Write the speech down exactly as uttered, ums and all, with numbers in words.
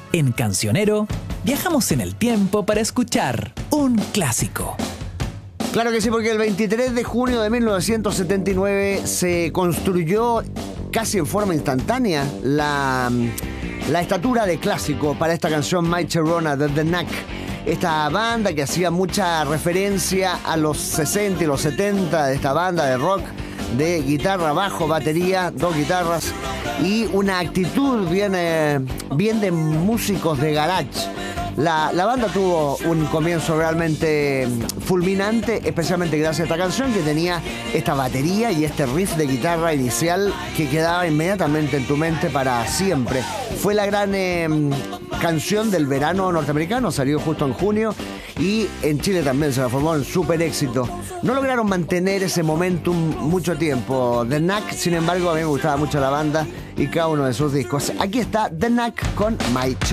En Cancionero, viajamos en el tiempo para escuchar un clásico. Claro que sí, porque el veintitrés de junio de mil novecientos setenta y nueve se construyó casi en forma instantánea la, la estatura de clásico para esta canción My Sharona de The Knack. Esta banda que hacía mucha referencia a los sesenta y los setenta de esta banda de rock, de guitarra, bajo, batería, dos guitarras y una actitud bien, eh, bien de músicos de garage. La, la banda tuvo un comienzo realmente fulminante, especialmente gracias a esta canción que tenía esta batería y este riff de guitarra inicial que quedaba inmediatamente en tu mente para siempre. Fue la gran eh, canción del verano norteamericano, salió justo en junio y en Chile también se transformó en súper éxito. No lograron mantener ese momentum mucho tiempo. The Knack, sin embargo, a mí me gustaba mucho la banda y cada uno de sus discos. Aquí está The Knack con My